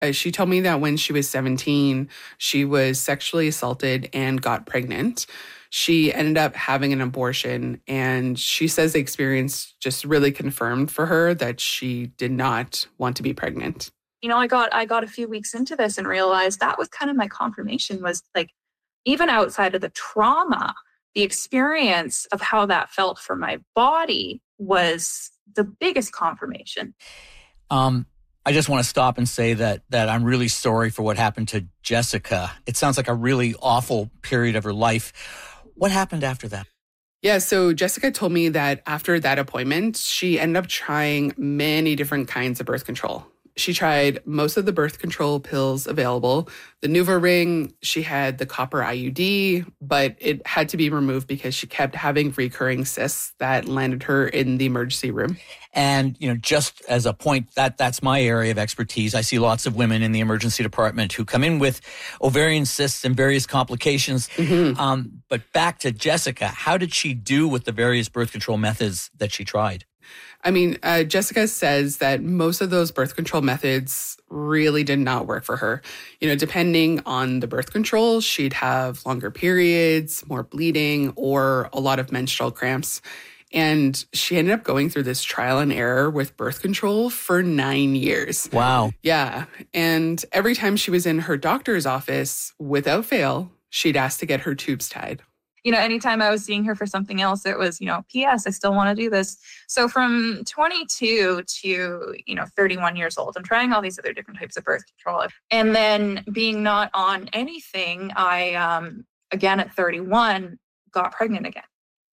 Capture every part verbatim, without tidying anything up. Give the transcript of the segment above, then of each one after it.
Uh, she told me that when she was seventeen, she was sexually assaulted and got pregnant. She ended up having an abortion, and she says the experience just really confirmed for her that she did not want to be pregnant. You know, I got I got a few weeks into this and realized that was kind of my confirmation, was like, even outside of the trauma, the experience of how that felt for my body was the biggest confirmation. Um, I just want to stop and say that that I'm really sorry for what happened to Jessica. It sounds like a really awful period of her life. What happened after that? Yeah, so Jessica told me that after that appointment, she ended up trying many different kinds of birth control. She tried most of the birth control pills available. The NuvaRing, she had the copper I U D, but it had to be removed because she kept having recurring cysts that landed her in the emergency room. And, you know, just as a point, that that's my area of expertise. I see lots of women in the emergency department who come in with ovarian cysts and various complications. Mm-hmm. Um, but back to Jessica, how did she do with the various birth control methods that she tried? I mean, uh, Jessica says that most of those birth control methods really did not work for her. You know, depending on the birth control, she'd have longer periods, more bleeding, or a lot of menstrual cramps. And she ended up going through this trial and error with birth control for nine years. Wow. Yeah. And every time she was in her doctor's office, without fail, she'd ask to get her tubes tied. You know, anytime I was seeing her for something else, it was, you know, P S, I still want to do this. So from twenty-two to, you know, thirty-one years old, I'm trying all these other different types of birth control. And then being not on anything, I, um, again, at thirty-one, got pregnant again.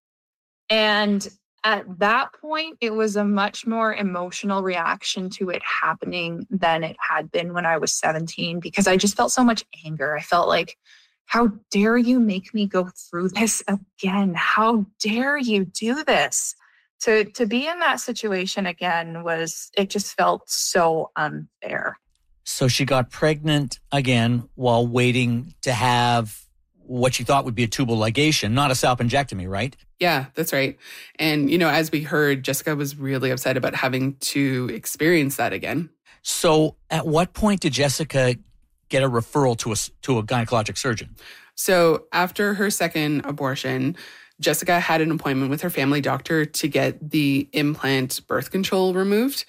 And at that point, it was a much more emotional reaction to it happening than it had been when I was seventeen, because I just felt so much anger. I felt like, how dare you make me go through this again? How dare you do this? To to be in that situation again was, it just felt so unfair. So she got pregnant again while waiting to have what she thought would be a tubal ligation, not a salpingectomy, right? Yeah, that's right. And, you know, as we heard, Jessica was really upset about having to experience that again. So at what point did Jessica get a referral to a, to a gynecologic surgeon? So after her second abortion, Jessica had an appointment with her family doctor to get the implant birth control removed.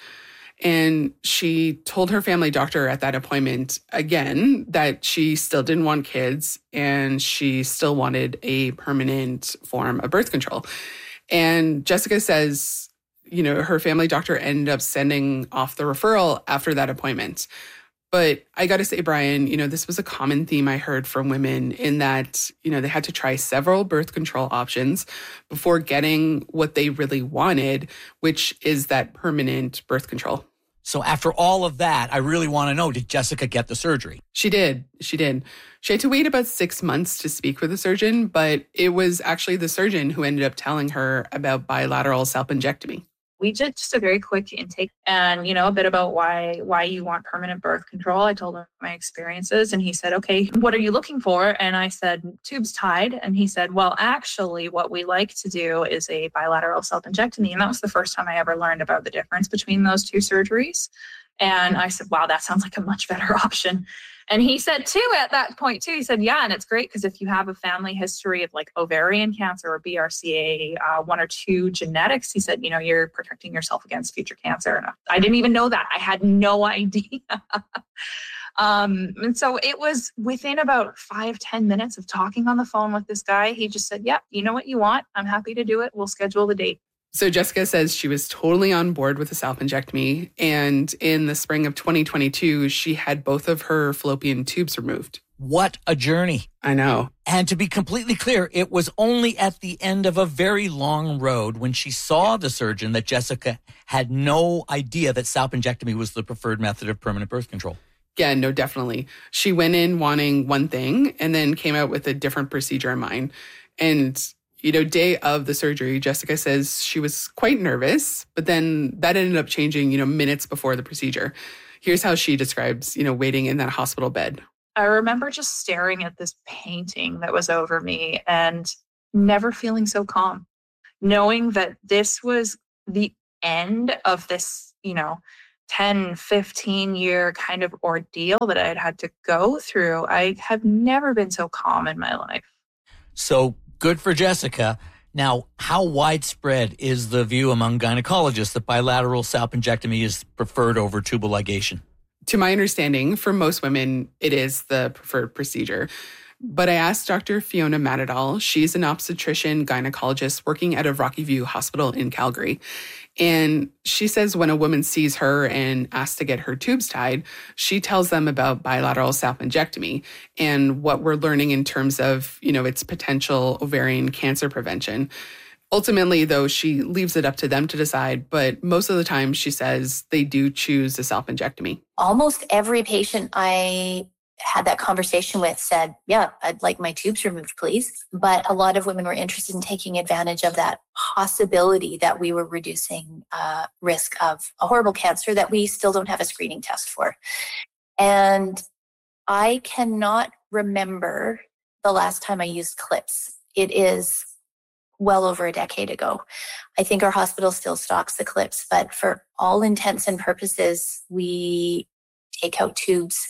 And she told her family doctor at that appointment again that she still didn't want kids and she still wanted a permanent form of birth control. And Jessica says, you know, her family doctor ended up sending off the referral after that appointment. But I got to say, Brian, you know, this was a common theme I heard from women in that, you know, they had to try several birth control options before getting what they really wanted, which is that permanent birth control. So after all of that, I really want to know, did Jessica get the surgery? She did. She did. She had to wait about six months to speak with the surgeon, but it was actually the surgeon who ended up telling her about bilateral salpingectomy. We did just a very quick intake and, you know, a bit about why why you want permanent birth control. I told him my experiences and he said, okay, what are you looking for? And I said, tubes tied. And he said, well, actually, what we like to do is a bilateral salpingectomy. And that was the first time I ever learned about the difference between those two surgeries. And I said, wow, that sounds like a much better option. And he said, too, at that point, too, he said, yeah, and it's great because if you have a family history of like ovarian cancer or B R C A, uh, one or two genetics, he said, you know, you're protecting yourself against future cancer. And I didn't even know that. I had no idea. um, and so it was within about five, ten minutes of talking on the phone with this guy. He just said, yeah, you know what you want? I'm happy to do it. We'll schedule the date. So Jessica says she was totally on board with the salpingectomy. And in the spring of twenty twenty-two, she had both of her fallopian tubes removed. What a journey. I know. And to be completely clear, it was only at the end of a very long road when she saw the surgeon that Jessica had no idea that salpingectomy was the preferred method of permanent birth control. Yeah, no, definitely. She went in wanting one thing and then came out with a different procedure in mind. And you know, day of the surgery, Jessica says she was quite nervous, but then that ended up changing, you know, minutes before the procedure. Here's how she describes, you know, waiting in that hospital bed. I remember just staring at this painting that was over me and never feeling so calm, knowing that this was the end of this, you know, ten, fifteen year kind of ordeal that I had had to go through, I have never been so calm in my life. So good for Jessica. Now, how widespread is the view among gynecologists that bilateral salpingectomy is preferred over tubal ligation? To my understanding, for most women, it is the preferred procedure. But I asked Doctor Fiona Matadal, she's an obstetrician gynecologist working at a Rocky View hospital in Calgary. And she says when a woman sees her and asks to get her tubes tied, she tells them about bilateral salpingectomy and what we're learning in terms of, you know, its potential ovarian cancer prevention. Ultimately, though, she leaves it up to them to decide, but most of the time she says they do choose a salpingectomy. Almost every patient I had that conversation with said, yeah, I'd like my tubes removed, please. But a lot of women were interested in taking advantage of that possibility that we were reducing uh, risk of a horrible cancer that we still don't have a screening test for. And I cannot remember the last time I used clips. It is well over a decade ago. I think our hospital still stocks the clips, but for all intents and purposes, we take out tubes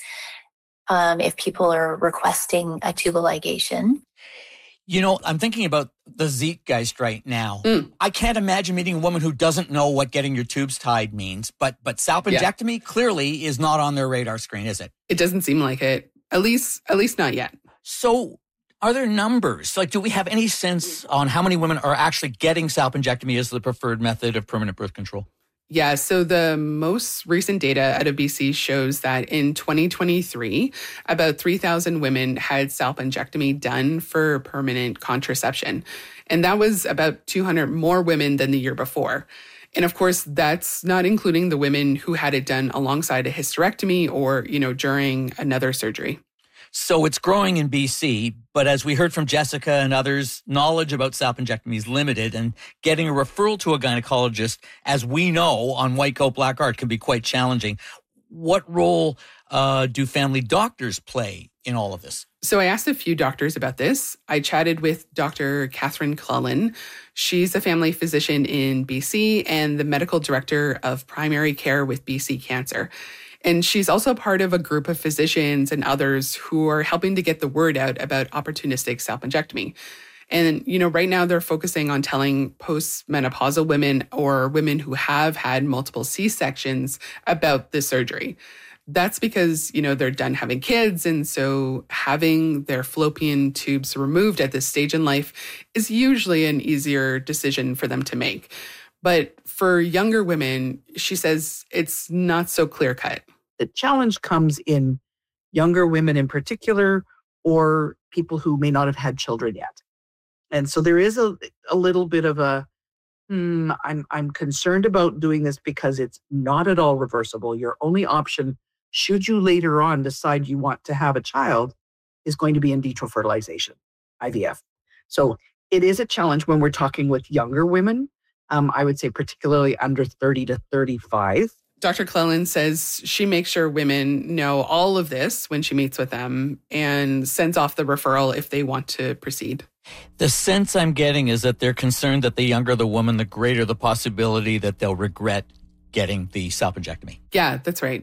Um, if people are requesting a tubal ligation. You know, I'm thinking about the Zeitgeist right now. Mm. I can't imagine meeting a woman who doesn't know what getting your tubes tied means, but but salpingectomy yeah. clearly is not on their radar screen, is it? It doesn't seem like it. At least, at least not yet. So are there numbers? Like, do we have any sense on how many women are actually getting salpingectomy as the preferred method of permanent birth control? Yeah, so the most recent data out of B C shows that in twenty twenty-three, about three thousand women had salpingectomy done for permanent contraception. And that was about two hundred more women than the year before. And of course, that's not including the women who had it done alongside a hysterectomy or, you know, during another surgery. So it's growing in B C, but as we heard from Jessica and others, knowledge about salpingectomy is limited, and getting a referral to a gynecologist, as we know on White Coat Black Art, can be quite challenging. What role uh, do family doctors play in all of this? So I asked a few doctors about this. I chatted with Doctor Catherine Cullen. She's a family physician in B C and the medical director of primary care with B C Cancer. And she's also part of a group of physicians and others who are helping to get the word out about opportunistic salpingectomy. And, you know, right now they're focusing on telling postmenopausal women or women who have had multiple C-sections about this surgery. That's because, you know, they're done having kids. And so having their fallopian tubes removed at this stage in life is usually an easier decision for them to make. But for younger women, she says it's not so clear-cut. The challenge comes in younger women in particular, or people who may not have had children yet. And so there is a, a little bit of a, hmm, I'm, I'm concerned about doing this because it's not at all reversible. Your only option, should you later on decide you want to have a child, is going to be in vitro fertilization, I V F. So it is a challenge when we're talking with younger women. Um, I would say particularly under thirty to thirty-five. Doctor Clellan says she makes sure women know all of this when she meets with them and sends off the referral if they want to proceed. The sense I'm getting is that they're concerned that the younger the woman, the greater the possibility that they'll regret getting the salpingectomy. Yeah, that's right.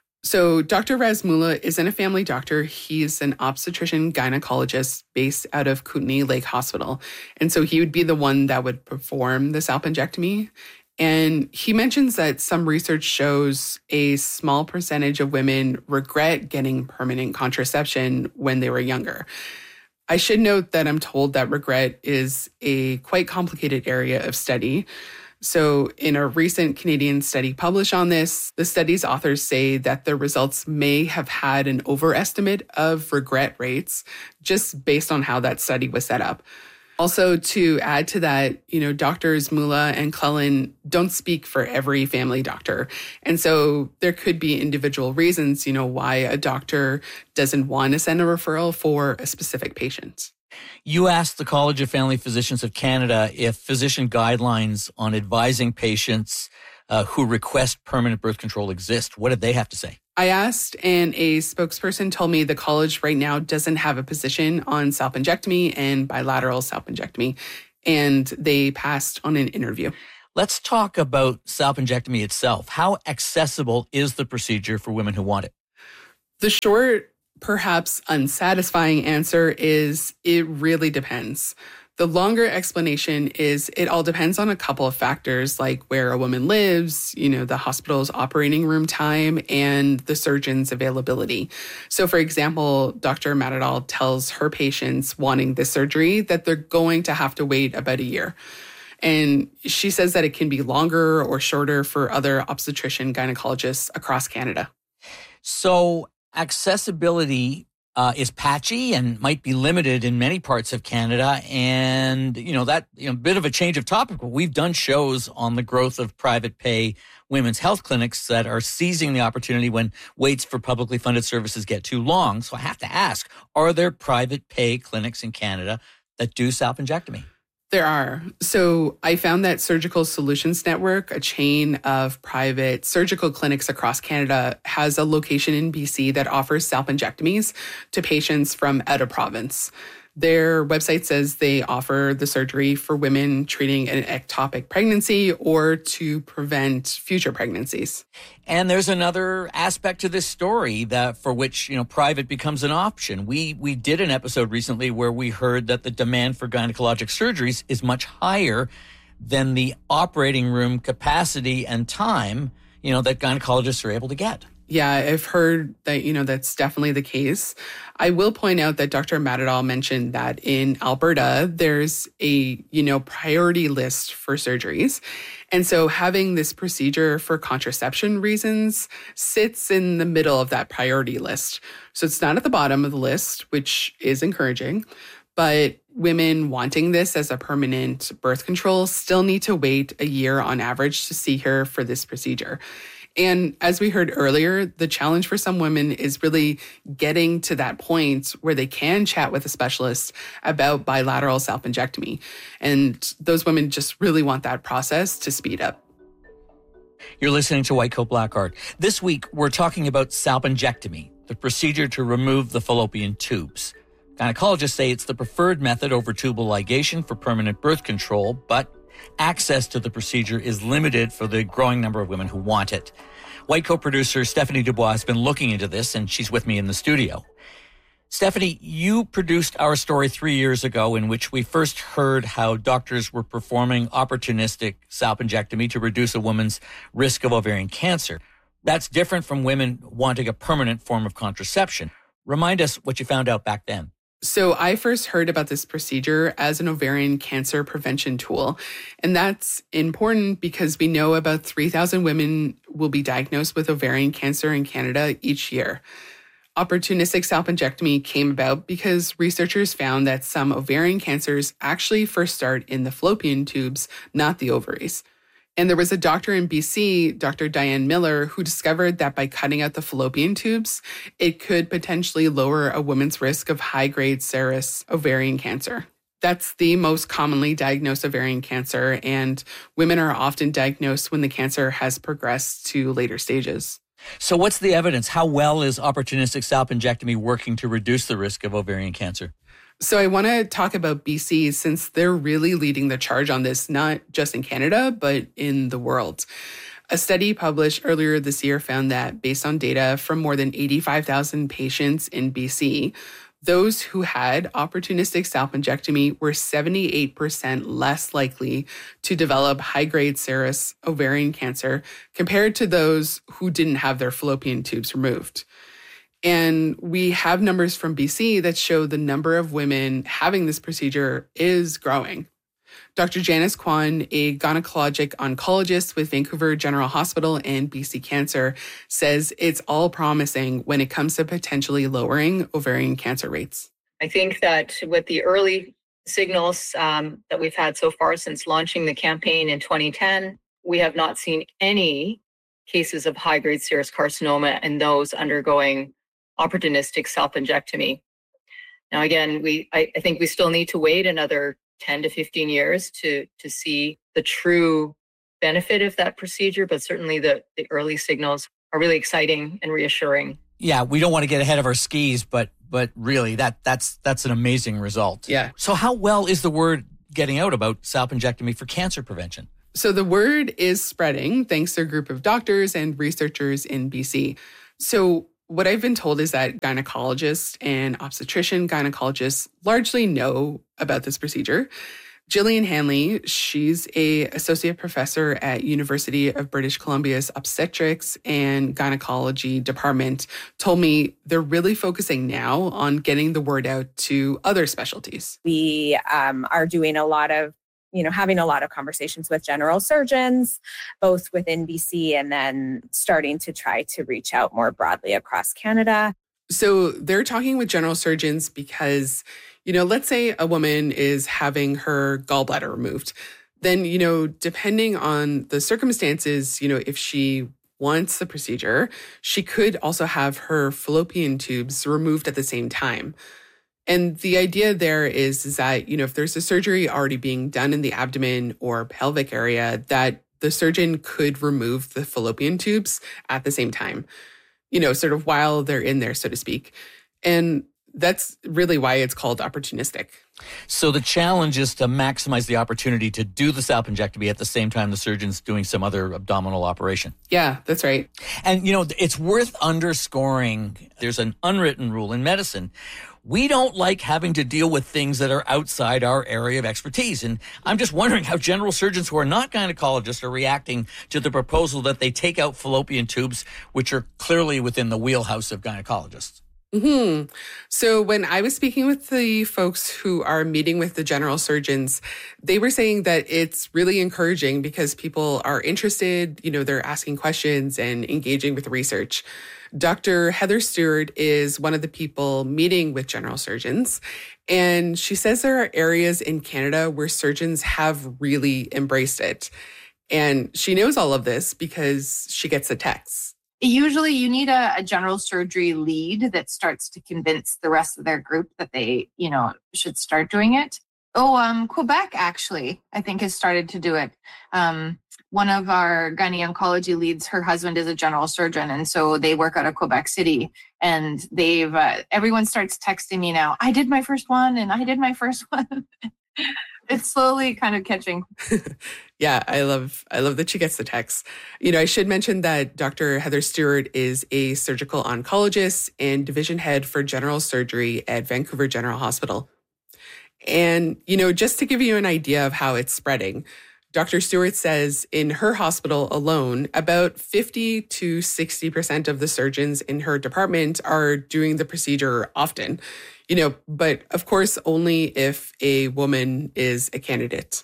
So Doctor Razmula isn't a family doctor. He's an obstetrician gynecologist based out of Kootenay Lake Hospital. And so he would be the one that would perform the salpingectomy. And he mentions that some research shows a small percentage of women regret getting permanent contraception when they were younger. I should note that I'm told that regret is a quite complicated area of study. So in a recent Canadian study published on this, the study's authors say that the results may have had an overestimate of regret rates just based on how that study was set up. Also, to add to that, you know, Doctors Mula and Cullen don't speak for every family doctor. And so there could be individual reasons, you know, why a doctor doesn't want to send a referral for a specific patient. You asked the College of Family Physicians of Canada if physician guidelines on advising patients uh, who request permanent birth control exist. What did they have to say? I asked, and a spokesperson told me the college right now doesn't have a position on salpingectomy and bilateral salpingectomy, and they passed on an interview. Let's talk about salpingectomy itself. How accessible is the procedure for women who want it? The short, perhaps unsatisfying answer is it really depends. The longer explanation is it all depends on a couple of factors like where a woman lives, you know, the hospital's operating room time, and the surgeon's availability. So, for example, Doctor Mattadal tells her patients wanting this surgery that they're going to have to wait about a year. And she says that it can be longer or shorter for other obstetrician gynecologists across Canada. So accessibility uh, is patchy and might be limited in many parts of Canada. And, you know, that, you know, bit of a change of topic, but we've done shows on the growth of private pay women's health clinics that are seizing the opportunity when waits for publicly funded services get too long. So I have to ask, are there private pay clinics in Canada that do salpingectomy? There are. So I found that Surgical Solutions Network, a chain of private surgical clinics across Canada, has a location in B C that offers salpingectomies to patients from out of province. Their website says they offer the surgery for women treating an ectopic pregnancy or to prevent future pregnancies. And there's another aspect to this story that for which, you know, private becomes an option. We we did an episode recently where we heard that the demand for gynecologic surgeries is much higher than the operating room capacity and time, you know, that gynecologists are able to get. Yeah, I've heard that, you know, that's definitely the case. I will point out that Doctor Mattadal mentioned that in Alberta, there's a, you know, priority list for surgeries. And so having this procedure for contraception reasons sits in the middle of that priority list. So it's not at the bottom of the list, which is encouraging. But women wanting this as a permanent birth control still need to wait a year on average to see her for this procedure. And as we heard earlier, the challenge for some women is really getting to that point where they can chat with a specialist about bilateral salpingectomy. And those women just really want that process to speed up. You're listening to White Coat Black Art. This week, we're talking about salpingectomy, the procedure to remove the fallopian tubes. Gynecologists say it's the preferred method over tubal ligation for permanent birth control, but access to the procedure is limited for the growing number of women who want it. White Coat producer Stephanie Dubois has been looking into this, and she's with me in the studio. Stephanie, you produced our story three years ago in which we first heard how doctors were performing opportunistic salpingectomy to reduce a woman's risk of ovarian cancer. That's different from women wanting a permanent form of contraception. Remind us what you found out back then. So I first heard about this procedure as an ovarian cancer prevention tool. And that's important because we know about three thousand women will be diagnosed with ovarian cancer in Canada each year. Opportunistic salpingectomy came about because researchers found that some ovarian cancers actually first start in the fallopian tubes, not the ovaries. And there was a doctor in B C, Doctor Diane Miller, who discovered that by cutting out the fallopian tubes, it could potentially lower a woman's risk of high-grade serous ovarian cancer. That's the most commonly diagnosed ovarian cancer, and women are often diagnosed when the cancer has progressed to later stages. So what's the evidence? How well is opportunistic salpingectomy working to reduce the risk of ovarian cancer? So I want to talk about B C since they're really leading the charge on this, not just in Canada, but in the world. A study published earlier this year found that based on data from more than eighty-five thousand patients in B C, those who had opportunistic salpingectomy were seventy-eight percent less likely to develop high-grade serous ovarian cancer compared to those who didn't have their fallopian tubes removed. And we have numbers from B C that show the number of women having this procedure is growing. Doctor Janice Kwan, a gynecologic oncologist with Vancouver General Hospital and B C Cancer, says it's all promising when it comes to potentially lowering ovarian cancer rates. I think that with the early signals um, that we've had so far since launching the campaign in twenty ten, we have not seen any cases of high-grade serous carcinoma in those undergoing opportunistic salpingectomy. Now, again, we I, I think we still need to wait another ten to fifteen years to to see the true benefit of that procedure, but certainly the, the early signals are really exciting and reassuring. Yeah, we don't want to get ahead of our skis, but but really that that's that's an amazing result. Yeah. So how well is the word getting out about salpingectomy for cancer prevention? So the word is spreading thanks to a group of doctors and researchers in B C. So what I've been told is that gynecologists and obstetrician gynecologists largely know about this procedure. Jillian Hanley, she's a associate professor at University of British Columbia's obstetrics and gynecology department, told me they're really focusing now on getting the word out to other specialties. We um, are doing a lot of, you know, having a lot of conversations with general surgeons, both within B C and then starting to try to reach out more broadly across Canada. So they're talking with general surgeons because, you know, let's say a woman is having her gallbladder removed. Then, you know, depending on the circumstances, you know, if she wants the procedure, she could also have her fallopian tubes removed at the same time. And the idea there is, is that, you know, if there's a surgery already being done in the abdomen or pelvic area, that the surgeon could remove the fallopian tubes at the same time, you know, sort of while they're in there, so to speak. And that's really why it's called opportunistic. So the challenge is to maximize the opportunity to do the salpingectomy at the same time the surgeon's doing some other abdominal operation. Yeah, that's right. And, you know, it's worth underscoring there's an unwritten rule in medicine. We don't like having to deal with things that are outside our area of expertise. And I'm just wondering how general surgeons who are not gynecologists are reacting to the proposal that they take out fallopian tubes, which are clearly within the wheelhouse of gynecologists. Hmm. So when I was speaking with the folks who are meeting with the general surgeons, they were saying that it's really encouraging because people are interested, you know, they're asking questions and engaging with research. Doctor Heather Stewart is one of the people meeting with general surgeons, and she says there are areas in Canada where surgeons have really embraced it. And she knows all of this because she gets the texts. Usually you need a, a general surgery lead that starts to convince the rest of their group that they, you know, should start doing it. Oh, um, Quebec actually, I think has started to do it. Um, one of our gynae oncology leads, her husband is a general surgeon. And so they work out of Quebec City, and they've, uh, everyone starts texting me now. I did my first one and I did my first one. It's slowly kind of catching. Yeah, I love I love that she gets the text. You know, I should mention that Doctor Heather Stewart is a surgical oncologist and division head for general surgery at Vancouver General Hospital. And, you know, just to give you an idea of how it's spreading, Doctor Stewart says in her hospital alone, about fifty to sixty percent of the surgeons in her department are doing the procedure often. You know, but of course, only if a woman is a candidate.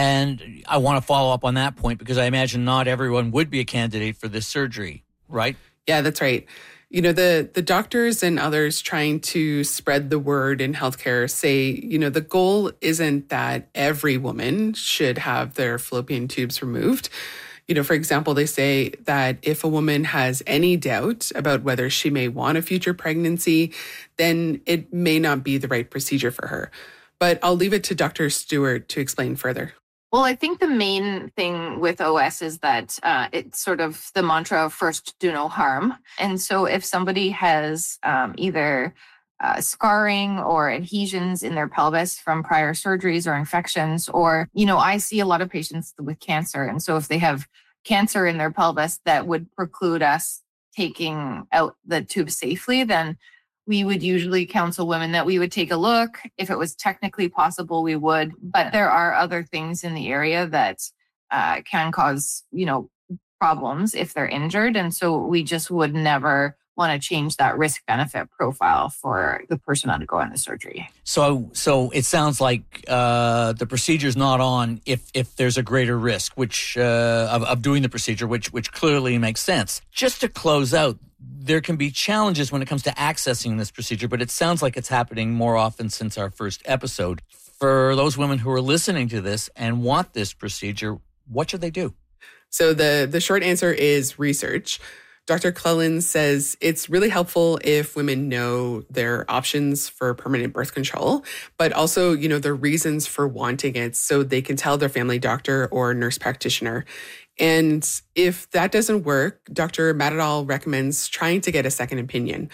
And I want to follow up on that point because I imagine not everyone would be a candidate for this surgery, right? Yeah, that's right. You know, the, the doctors and others trying to spread the word in healthcare say, you know, the goal isn't that every woman should have their fallopian tubes removed. You know, for example, they say that if a woman has any doubt about whether she may want a future pregnancy, then it may not be the right procedure for her. But I'll leave it to Doctor Stewart to explain further. Well, I think the main thing with O S is that uh, it's sort of the mantra of first do no harm. And so if somebody has um, either uh, scarring or adhesions in their pelvis from prior surgeries or infections, or, you know, I see a lot of patients with cancer. And so if they have cancer in their pelvis that would preclude us taking out the tube safely, then we would usually counsel women that we would take a look. If it was technically possible, we would. But there are other things in the area that uh, can cause, you know, problems if they're injured. And so we just would never want to change that risk benefit profile for the person undergoing the surgery. So so it sounds like uh, the procedure's not on if if there's a greater risk which uh, of, of doing the procedure, which which clearly makes sense. Just to close out, there can be challenges when it comes to accessing this procedure, but it sounds like it's happening more often since our first episode. For those women who are listening to this and want this procedure, what should they do? So the, the short answer is research. Doctor Clellin says it's really helpful if women know their options for permanent birth control, but also, you know, the reasons for wanting it so they can tell their family doctor or nurse practitioner. And if that doesn't work, Doctor Madadal recommends trying to get a second opinion.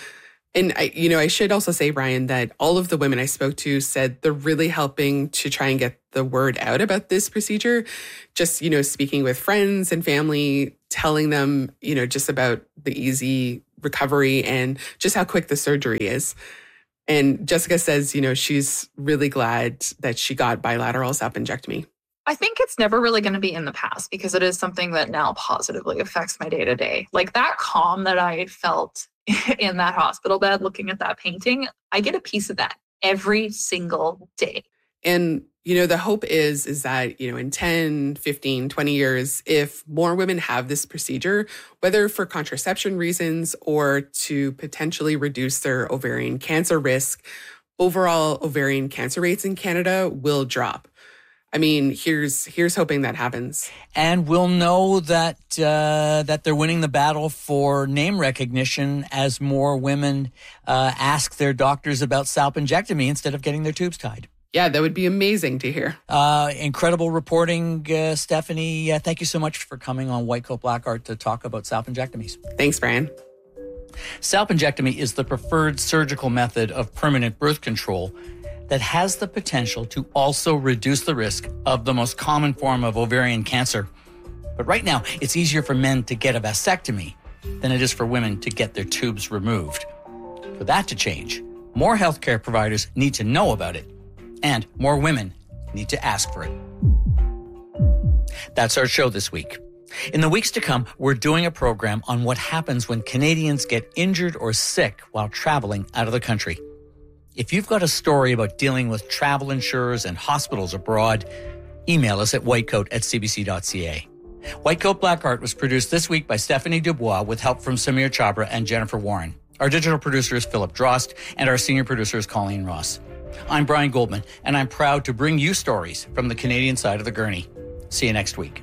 And, I, you know, I should also say, Brian, that all of the women I spoke to said they're really helping to try and get the word out about this procedure. Just, you know, speaking with friends and family, telling them, you know, just about the easy recovery and just how quick the surgery is. And Jessica says, you know, she's really glad that she got bilateral salpingectomy. I think it's never really going to be in the past because it is something that now positively affects my day to day. Like that calm that I felt in that hospital bed looking at that painting, I get a piece of that every single day. And, you know, the hope is, is that, you know, in ten, fifteen, twenty years, if more women have this procedure, whether for contraception reasons or to potentially reduce their ovarian cancer risk, overall ovarian cancer rates in Canada will drop. I mean, here's here's hoping that happens. And we'll know that uh, that they're winning the battle for name recognition as more women uh, ask their doctors about salpingectomy instead of getting their tubes tied. Yeah, that would be amazing to hear. Uh, incredible reporting, uh, Stephanie. Uh, thank you so much for coming on White Coat Black Art to talk about salpingectomies. Thanks, Brian. Salpingectomy is the preferred surgical method of permanent birth control that has the potential to also reduce the risk of the most common form of ovarian cancer. But right now, it's easier for men to get a vasectomy than it is for women to get their tubes removed. For that to change, more healthcare providers need to know about it, and more women need to ask for it. That's our show this week. In the weeks to come, we're doing a program on what happens when Canadians get injured or sick while traveling out of the country. If you've got a story about dealing with travel insurers and hospitals abroad, email us at whitecoat at c b c dot c a. White Coat Black Art was produced this week by Stephanie Dubois with help from Samir Chabra and Jennifer Warren. Our digital producer is Philip Drost, and our senior producer is Colleen Ross. I'm Brian Goldman, and I'm proud to bring you stories from the Canadian side of the gurney. See you next week.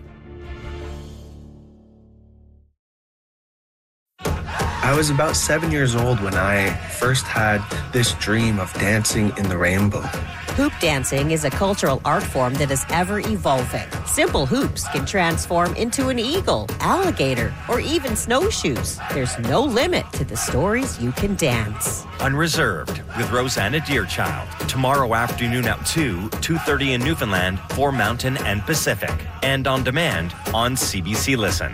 I was about seven years old when I first had this dream of dancing in the rainbow. Hoop dancing is a cultural art form that is ever evolving. Simple hoops can transform into an eagle, alligator, or even snowshoes. There's no limit to the stories you can dance. Unreserved with Rosanna Deerchild. Tomorrow afternoon at two, two thirty in Newfoundland for Mountain and Pacific. And on demand on C B C Listen.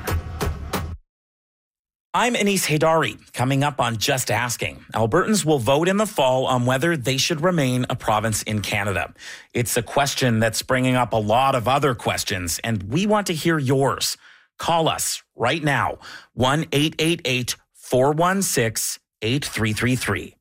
I'm Anis Haydari. Coming up on Just Asking, Albertans will vote in the fall on whether they should remain a province in Canada. It's a question that's bringing up a lot of other questions, and we want to hear yours. Call us right now, one eight eight eight, four one six, eight three three three.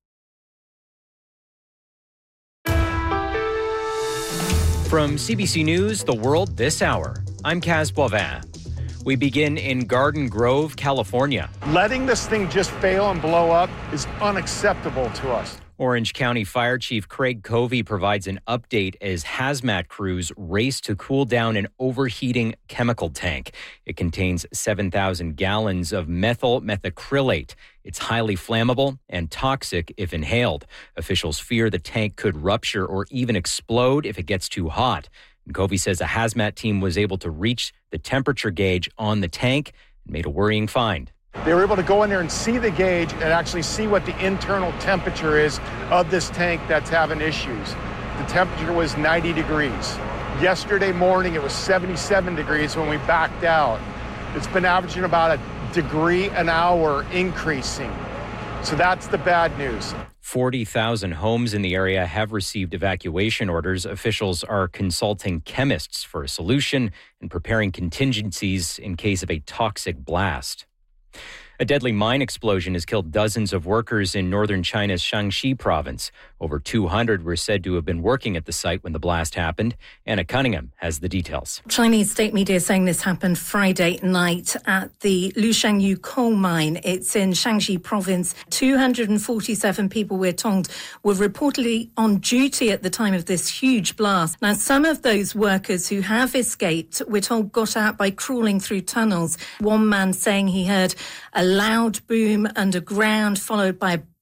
From C B C News, The World This Hour, I'm Kaz Boivin. We begin in Garden Grove, California. Letting this thing just fail and blow up is unacceptable to us. Orange County Fire Chief Craig Covey provides an update as hazmat crews race to cool down an overheating chemical tank. It contains seven thousand gallons of methyl methacrylate. It's highly flammable and toxic if inhaled. Officials fear the tank could rupture or even explode if it gets too hot. And Covey says a hazmat team was able to reach the temperature gauge on the tank and made a worrying find. They were able to go in there and see the gauge and actually see what the internal temperature is of this tank that's having issues. The temperature was ninety degrees. Yesterday morning, it was seventy-seven degrees when we backed out. It's been averaging about a degree an hour increasing. So that's the bad news. forty thousand homes in the area have received evacuation orders. Officials are consulting chemists for a solution and preparing contingencies in case of a toxic blast. A deadly mine explosion has killed dozens of workers in northern China's Shaanxi province. Over two hundred were said to have been working at the site when the blast happened. Anna Cunningham has the details. Chinese state media saying this happened Friday night at the Lushangyu coal mine. It's in Shaanxi province. two hundred forty-seven people, we're told, were reportedly on duty at the time of this huge blast. Now, some of those workers who have escaped, we're told, got out by crawling through tunnels. One man saying he heard a loud boom underground, followed by a big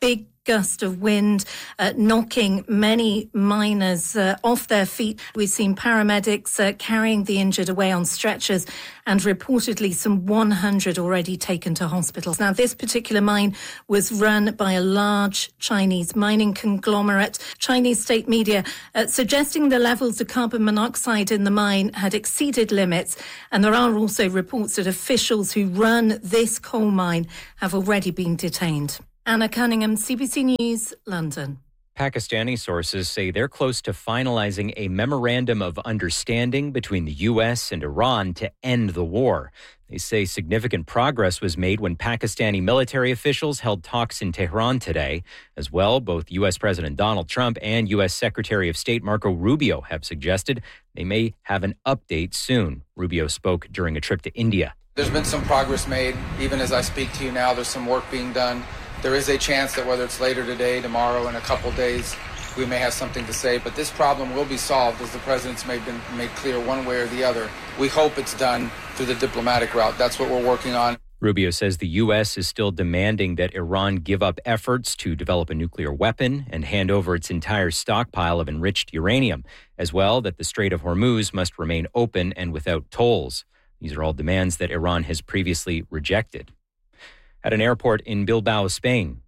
gust of wind, uh, knocking many miners uh, off their feet. We've seen paramedics uh, carrying the injured away on stretchers, and reportedly some one hundred already taken to hospitals. Now, this particular mine was run by a large Chinese mining conglomerate. Chinese state media uh, suggesting the levels of carbon monoxide in the mine had exceeded limits, and there are also reports that officials who run this coal mine have already been detained. Anna Cunningham, C B C News, London. Pakistani sources say they're close to finalizing a memorandum of understanding between the U S and Iran to end the war. They say significant progress was made when Pakistani military officials held talks in Tehran today. As well, both U S President Donald Trump and U S Secretary of State Marco Rubio have suggested they may have an update soon. Rubio spoke during a trip to India. There's been some progress made. Even as I speak to you now, there's some work being done. There is a chance that whether it's later today, tomorrow, in a couple days, we may have something to say. But this problem will be solved, as the president's made, been made clear one way or the other. We hope it's done through the diplomatic route. That's what we're working on. Rubio says the U S is still demanding that Iran give up efforts to develop a nuclear weapon and hand over its entire stockpile of enriched uranium, as well that the Strait of Hormuz must remain open and without tolls. These are all demands that Iran has previously rejected. At an airport in Bilbao, Spain,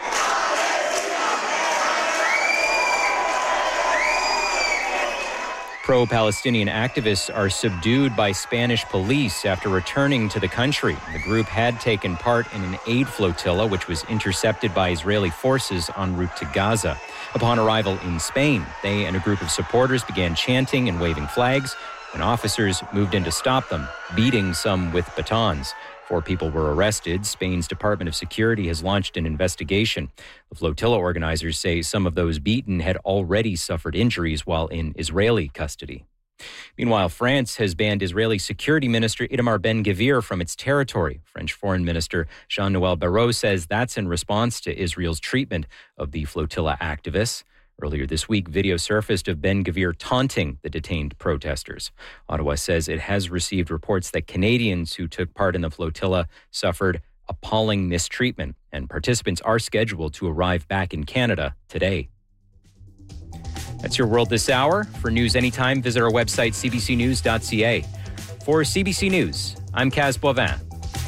pro-Palestinian activists are subdued by Spanish police after returning to the country. The group had taken part in an aid flotilla, which was intercepted by Israeli forces en route to Gaza. Upon arrival in Spain, they and a group of supporters began chanting and waving flags when officers moved in to stop them, beating some with batons. Four people were arrested. Spain's Department of Security has launched an investigation. The flotilla organizers say some of those beaten had already suffered injuries while in Israeli custody. Meanwhile, France has banned Israeli Security Minister Itamar Ben-Gvir from its territory. French Foreign Minister Jean-Noël Barrot says that's in response to Israel's treatment of the flotilla activists. Earlier this week, video surfaced of Ben-Gvir taunting the detained protesters. Ottawa says it has received reports that Canadians who took part in the flotilla suffered appalling mistreatment, and participants are scheduled to arrive back in Canada today. That's your world this hour. For news anytime, visit our website, c b c news dot c a. For C B C News, I'm Kaz Boivin.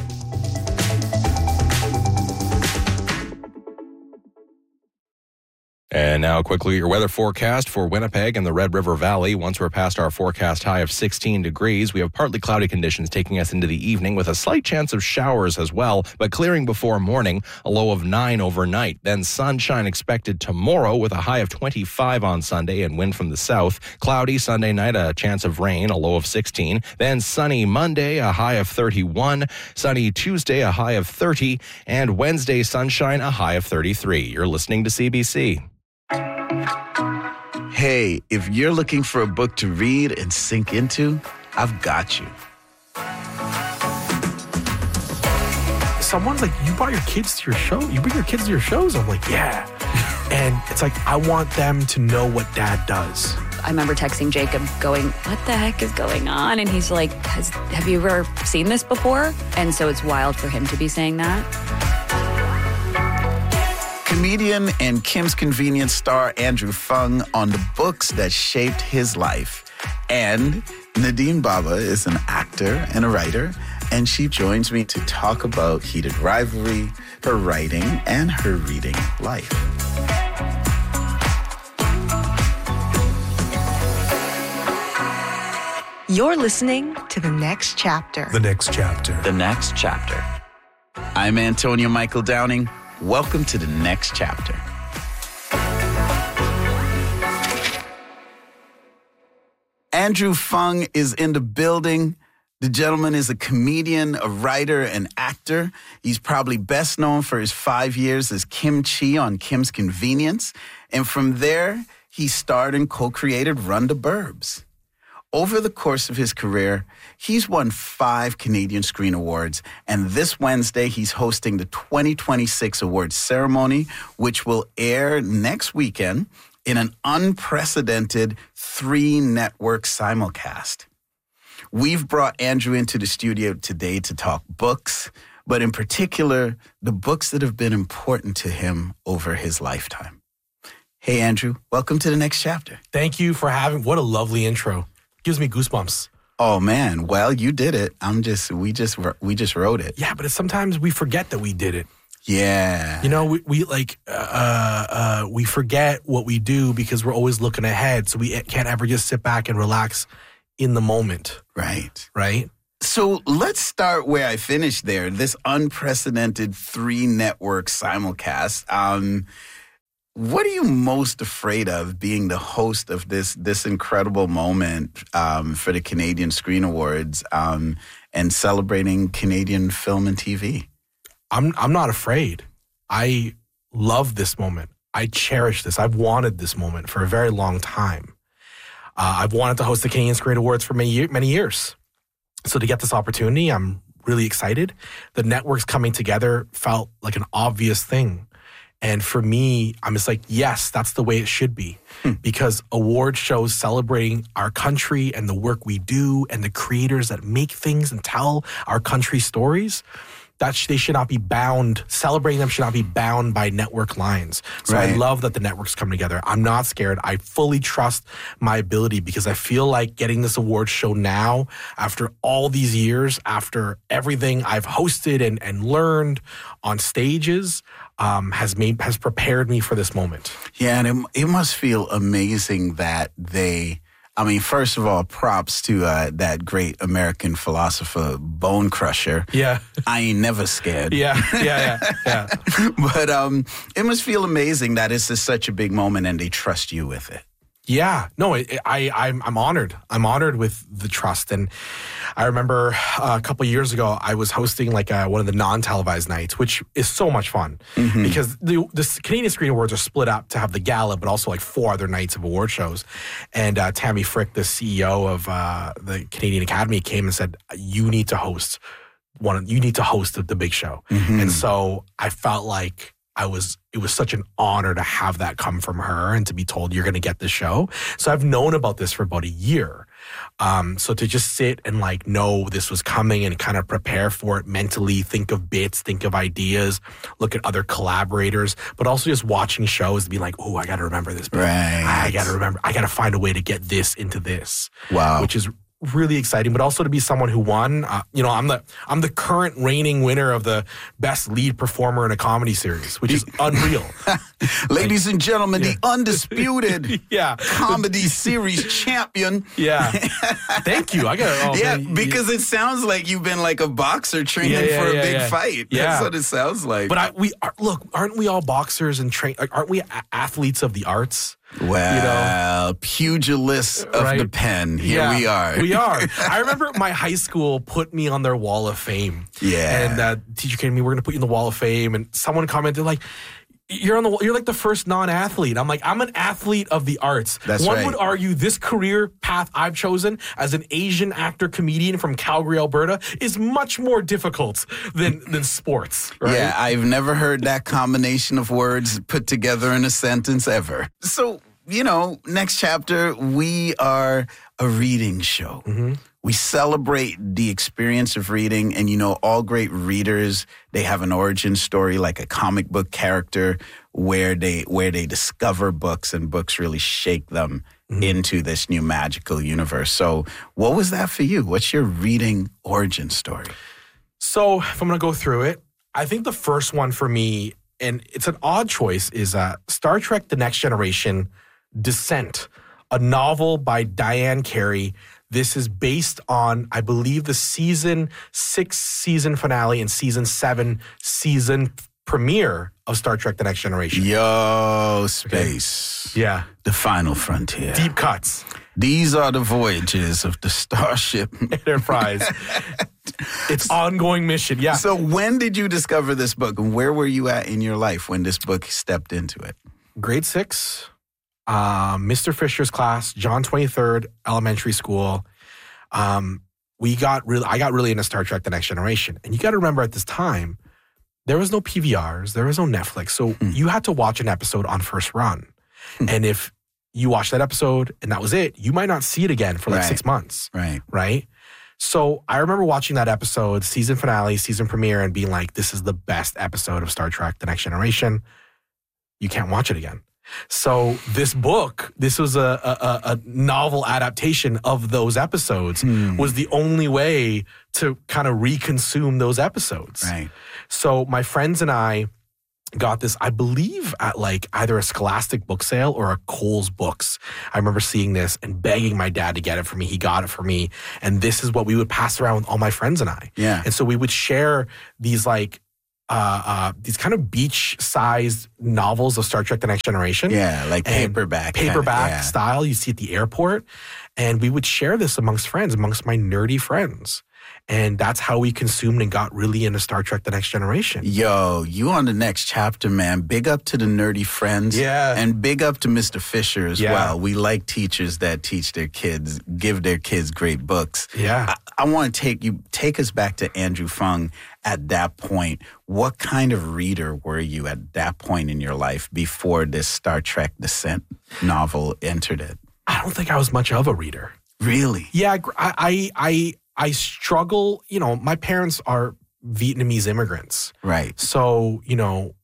And now quickly, your weather forecast for Winnipeg and the Red River Valley. Once we're past our forecast high of sixteen degrees, we have partly cloudy conditions taking us into the evening with a slight chance of showers as well, but clearing before morning, a low of nine overnight. Then sunshine expected tomorrow with a high of twenty-five on Sunday and wind from the south. Cloudy Sunday night, a chance of rain, a low of sixteen. Then sunny Monday, a high of thirty-one. Sunny Tuesday, a high of thirty. And Wednesday, sunshine, a high of thirty-three. You're listening to C B C. Hey, if you're looking for a book to read and sink into, I've got you. Someone's like, you brought your kids to your show? You bring your kids to your shows? I'm like, yeah. And it's like, I want them to know what dad does. I remember texting Jacob going, what the heck is going on? And he's like, Has, have you ever seen this before? And so it's wild for him to be saying that. Comedian and Kim's Convenience star Andrew Fung on the books that shaped his life. And Nadine Baba is an actor and a writer, and she joins me to talk about Heated Rivalry, her writing, and her reading life. You're listening to The Next Chapter. The Next Chapter. The Next Chapter. I'm Antonio Michael Downing. Welcome to The Next Chapter. Andrew Fung is in the building. The gentleman is a comedian, a writer, and actor. He's probably best known for his five years as Kim Chi on Kim's Convenience. And from there, he starred and co-created Run the Burbs. Over the course of his career, he's won five Canadian Screen Awards, and this Wednesday he's hosting the twenty twenty-six awards ceremony, which will air next weekend in an unprecedented three-network simulcast. We've brought Andrew into the studio today to talk books, but in particular, the books that have been important to him over his lifetime. Hey, Andrew, welcome to the next chapter. Thank you for having, what a lovely intro. Gives me goosebumps. Oh man, well, you did it. I'm just, we just, we just wrote it. Yeah, but it's, sometimes we forget that we did it. Yeah. You know, we, we like, uh, uh, we forget what we do because we're always looking ahead. So we can't ever just sit back and relax in the moment. Right. Right. So let's start where I finished there. This unprecedented three network simulcast. Um, What are you most afraid of being the host of this this incredible moment um, for the Canadian Screen Awards um, and celebrating Canadian film and T V? I'm I'm not afraid. I love this moment. I cherish this. I've wanted this moment for a very long time. Uh, I've wanted to host the Canadian Screen Awards for many many years. So to get this opportunity, I'm really excited. The networks coming together felt like an obvious thing. And for me, I'm just like, yes, that's the way it should be. Hmm. Because award shows celebrating our country and the work we do and the creators that make things and tell our country stories, that sh- they should not be bound, celebrating them should not be bound by network lines. So right. I love that the networks come together. I'm not scared. I fully trust my ability because I feel like getting this award show now, after all these years, after everything I've hosted and, and learned on stages, Um, has made has prepared me for this moment. Yeah, and it, it must feel amazing that they, I mean, first of all, props to uh, that great American philosopher, Bone Crusher. Yeah. I ain't never scared. Yeah, yeah, yeah, yeah. But um, it must feel amazing that it's just such a big moment and they trust you with it. Yeah, no, it, I, I'm, I'm honored. I'm honored with the trust. And I remember uh, a couple of years ago, I was hosting like a, one of the non-televised nights, which is so much fun mm-hmm. because the, the Canadian Screen Awards are split up to have the gala, but also like four other nights of award shows. And uh, Tammy Frick, the C E O of uh, the Canadian Academy, came and said, "You need to host one. You need to host the, the big show." Mm-hmm. And so I felt like I was, it was such an honor to have that come from her and to be told you're going to get this show. So I've known about this for about a year. Um, so to just sit and like know this was coming and kind of prepare for it mentally, think of bits, think of ideas, look at other collaborators, but also just watching shows to be like, oh, I got to remember this bit. Right. I got to remember, I got to find a way to get this into this. Wow. Which is really exciting, but also to be someone who won. Uh, you know, I'm the I'm the current reigning winner of the best lead performer in a comedy series, which is unreal. Ladies like, and gentlemen, yeah. the undisputed yeah. comedy series champion. Yeah, thank you. I got oh, yeah, man. because it sounds like you've been like a boxer training yeah, yeah, for a yeah, big yeah. fight. Yeah. That's what it sounds like. But I, we are, look, aren't we all boxers and train? Like, aren't we a- athletes of the arts? Well, you know? pugilists of right? the pen. Here yeah, we are. we are. I remember my high school put me on their wall of fame. Yeah. And uh, teacher came to me, we're going to put you in the wall of fame. And someone commented like, you're on the you're like the first non-athlete. I'm like, I'm an athlete of the arts. That's One right. would argue this career path I've chosen as an Asian actor comedian from Calgary, Alberta is much more difficult than than sports. Right? Yeah, I've never heard that combination of words put together in a sentence ever. So, you know, next chapter, we are a reading show. Mm-hmm. We celebrate the experience of reading, and you know, all great readers, they have an origin story like a comic book character where they where they discover books and books really shake them mm-hmm. into this new magical universe. So what was that for you? What's your reading origin story? So if I'm going to go through it, I think the first one for me, and it's an odd choice, is uh, Star Trek The Next Generation, Descent, a novel by Diane Carey. This is based on, I believe, the season six season finale and season seven season premiere of Star Trek The Next Generation. Yo, space. Okay. Yeah. The final frontier. Deep cuts. These are the voyages of the Starship Enterprise. Its ongoing mission, yeah. So when did you discover this book, and where were you at in your life when this book stepped into it? Grade six. Um, Mister Fisher's class, John twenty-third Elementary School. Um, we got really, I got really into Star Trek: The Next Generation, and you got to remember at this time, there was no P V Rs, there was no Netflix, so mm. you had to watch an episode on first run, mm. and if you watched that episode and that was it, you might not see it again for like right. six months, right? Right. So I remember watching that episode, season finale, season premiere, and being like, this is the best episode of Star Trek The Next Generation. You can't watch it again. So this book, this was a, a, a novel adaptation of those episodes, hmm. was the only way to kind of reconsume those episodes. Right. So my friends and I got this, I believe, at like either a Scholastic book sale or a Kohl's Books. I remember seeing this and begging my dad to get it for me. He got it for me. And this is what we would pass around with all my friends and I. Yeah. And so we would share these like, Uh, uh, these kind of beach-sized novels of Star Trek The Next Generation. Yeah, like paperback. Paperback kind of, yeah. style you see at the airport. And we would share this amongst friends, amongst my nerdy friends. And that's how we consumed and got really into Star Trek The Next Generation. Yo, you on the next chapter, man. Big up to the nerdy friends. Yeah. And big up to Mister Fisher as Yeah. well. We like teachers that teach their kids, give their kids great books. Yeah. I, I want to take you, take us back to Andrew Fung at that point. What kind of reader were you at that point in your life before this Star Trek Descent novel entered it? I don't think I was much of a reader. Really? Yeah, I, I, I, I struggle. You know, my parents are Vietnamese immigrants. Right. So, you know,